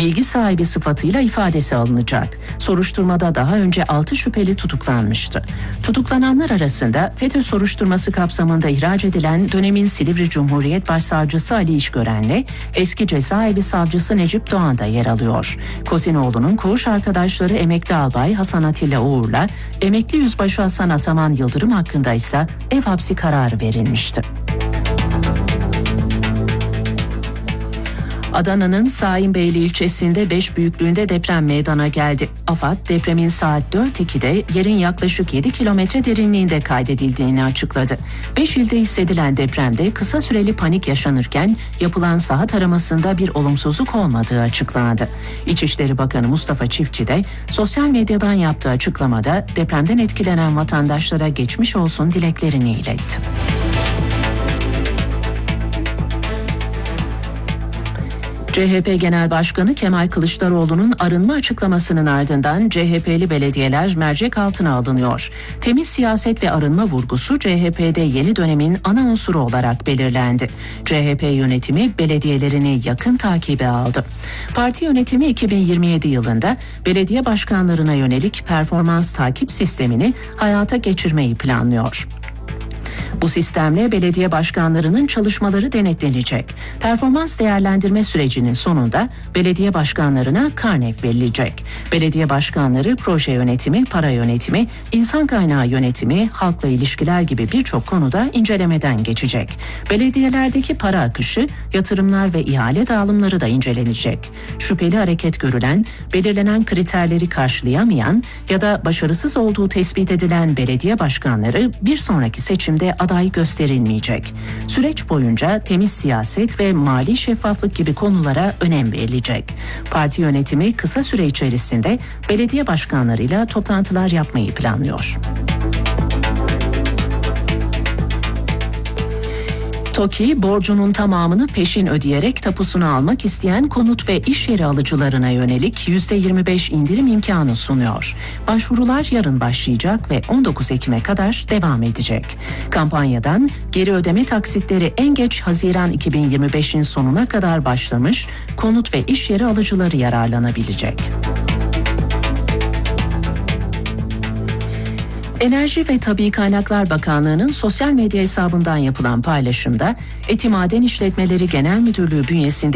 bilgi sahibi sıfatıyla ifadesi alınacak. Soruşturmada daha önce 6 şüpheli tutuklanmıştı. Tutuklananlar arasında FETÖ soruşturması kapsamında ihraç edilen dönemin Silivri Cumhuriyet Başsavcısı Ali İşgören'le eski cezaevi savcısı Necip Doğan da yer alıyor. Kozinoğlu'nun koğuş arkadaşları emekli albay Hasan Atilla Uğur'la emekli yüzbaşı Hasan Ataman Yıldırım hakkında ise ev hapsi kararı verilmişti. Adana'nın Sahinbeyli ilçesinde 5 büyüklüğünde deprem meydana geldi. AFAD depremin saat 4.02'de yerin yaklaşık 7 kilometre derinliğinde kaydedildiğini açıkladı. 5 ilde hissedilen depremde kısa süreli panik yaşanırken yapılan saha taramasında bir olumsuzluk olmadığı açıklandı. İçişleri Bakanı Mustafa Çiftçi de sosyal medyadan yaptığı açıklamada depremden etkilenen vatandaşlara geçmiş olsun dileklerini iletti. CHP Genel Başkanı Kemal Kılıçdaroğlu'nun arınma açıklamasının ardından CHP'li belediyeler mercek altına alınıyor. Temiz siyaset ve arınma vurgusu CHP'de yeni dönemin ana unsuru olarak belirlendi. CHP yönetimi belediyelerini yakın takibe aldı. Parti yönetimi 2027 yılında belediye başkanlarına yönelik performans takip sistemini hayata geçirmeyi planlıyor. Bu sistemle belediye başkanlarının çalışmaları denetlenecek. Performans değerlendirme sürecinin sonunda belediye başkanlarına karne verilecek. Belediye başkanları proje yönetimi, para yönetimi, insan kaynağı yönetimi, halkla ilişkiler gibi birçok konuda incelemeden geçecek. Belediyelerdeki para akışı, yatırımlar ve ihale dağılımları da incelenecek. Şüpheli hareket görülen, belirlenen kriterleri karşılayamayan ya da başarısız olduğu tespit edilen belediye başkanları bir sonraki seçimde aday gösterilmeyecek. Süreç boyunca temiz siyaset ve mali şeffaflık gibi konulara önem verilecek. Parti yönetimi kısa süre içerisinde belediye başkanlarıyla toplantılar yapmayı planlıyor. TOKİ, borcunun tamamını peşin ödeyerek tapusunu almak isteyen konut ve iş yeri alıcılarına yönelik %25 indirim imkanı sunuyor. Başvurular yarın başlayacak ve 19 Ekim'e kadar devam edecek. Kampanyadan geri ödeme taksitleri en geç Haziran 2025'in sonuna kadar başlamış, konut ve iş yeri alıcıları yararlanabilecek. Enerji ve Tabii Kaynaklar Bakanlığı'nın sosyal medya hesabından yapılan paylaşımda Eti Maden İşletmeleri Genel Müdürlüğü bünyesinde